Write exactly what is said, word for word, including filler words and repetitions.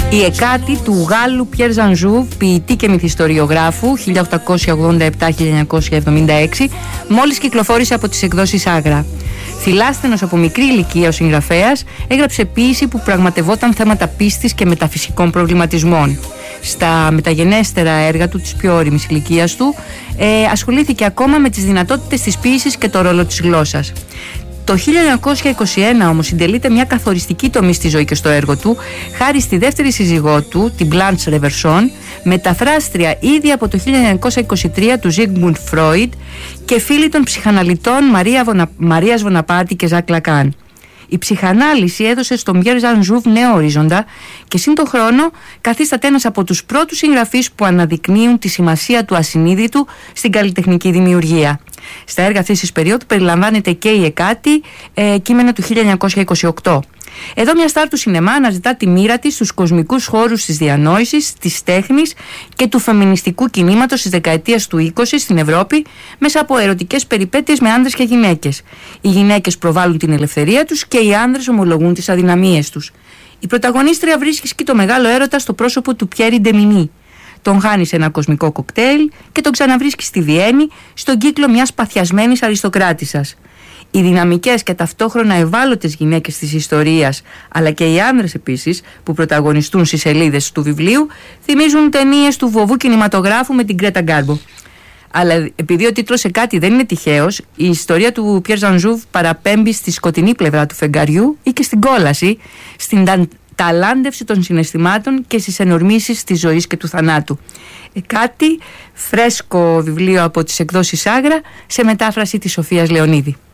Η Εκάτη του Γάλλου Πιέρ Ζανζούβ, ποιητή και μυθιστοριογράφου χίλια οκτακόσια ογδόντα επτά με χίλια εννιακόσια εβδομήντα έξι, μόλις κυκλοφόρησε από τις εκδόσεις Άγρα. Θηλάσθενος από μικρή ηλικία ο συγγραφέας, έγραψε ποίηση που πραγματευόταν θέματα πίστης και μεταφυσικών προβληματισμών. Στα μεταγενέστερα έργα του, της πιο ώριμης ηλικίας του, ε, ασχολήθηκε ακόμα με τις δυνατότητες της ποίησης και το ρόλο της γλώσσας. Το χίλια εννιακόσια είκοσι ένα όμως συντελείται μια καθοριστική τομή στη ζωή και στο έργο του, χάρη στη δεύτερη σύζυγό του, την Blanche Reverson, μεταφράστρια ήδη από το χίλια εννιακόσια είκοσι τρία του Sigmund Freud και φίλη των ψυχαναλυτών Μαρία Βονα... Μαρίας Βοναπάτη και Ζακ Λακάν. Η ψυχανάλυση έδωσε στον Πιέρ Ζανζούβ νέο ορίζοντα και σύν τον χρόνο καθίσταται ένας από τους πρώτους συγγραφείς που αναδεικνύουν τη σημασία του ασυνείδητου στην καλλιτεχνική δημιουργία. Στα έργα αυτής της περίοδου περιλαμβάνεται και η Εκάτη, ε, κείμενο του χίλια εννιακόσια είκοσι οκτώ. Εδώ μια στάρ του σινεμά αναζητά τη μοίρα της στους κοσμικούς χώρους της διανόησης, της τέχνης και του φεμινιστικού κινήματος της δεκαετίας του είκοσι στην Ευρώπη μέσα από ερωτικές περιπέτειες με άνδρες και γυναίκες. Οι γυναίκες προβάλλουν την ελευθερία τους και οι άνδρες ομολογούν τις αδυναμίες τους. Η πρωταγωνίστρια βρίσκει το μεγάλο έρωτα στο πρόσωπο του Πιέρι Ντεμινί. Τον χάνει σε ένα κοσμικό κοκτέιλ και τον ξαναβρίσκει στη Βιέννη στον κύκλο μιας παθιασμένης αριστοκράτισσας. Οι δυναμικές και ταυτόχρονα ευάλωτες γυναίκες της ιστορίας, αλλά και οι άνδρες επίσης που πρωταγωνιστούν στις σελίδες του βιβλίου, θυμίζουν ταινίες του βοβού κινηματογράφου με την Γκρέτα Γκάρμπο. Αλλά επειδή ο τίτλος Εκάτη δεν είναι τυχαίος, η ιστορία του Πιέρ Ζανζούβ παραπέμπει στη σκοτεινή πλευρά του φεγγαριού ή και στην κόλαση, στην ταλάντευση των συναισθημάτων και στις ενορμήσεις της ζωής και του θανάτου. Εκάτη, φρέσκο βιβλίο από τις εκδόσεις Άγρα, σε μετάφραση της Σοφίας Λεωνίδη.